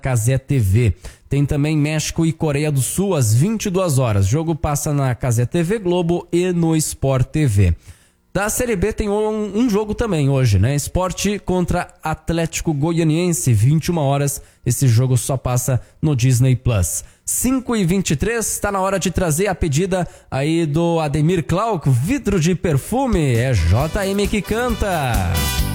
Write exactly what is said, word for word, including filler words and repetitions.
Cazé T V. Tem também México e Coreia do Sul às vinte e duas horas. O jogo passa na Cazé T V Globo e no Sport T V. Da Série B tem um, um jogo também hoje, né? Sport contra Atlético Goianiense, vinte e uma horas. Esse jogo só passa no Disney Plus. cinco e vinte e três, está na hora de trazer a pedida aí do Ademir Clark, vidro de perfume. É J M que canta.